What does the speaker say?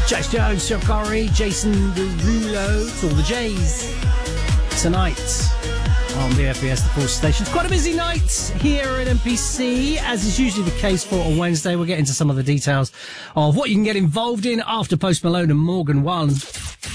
Jax Jones, Sean Connery, Jason Derulo, it's all the J's tonight on the FBS, the Force Station. It's quite a busy night here at MPC, as is usually the case for a Wednesday. We'll get into some of the details of what you can get involved in after Post Malone and Morgan Wallen.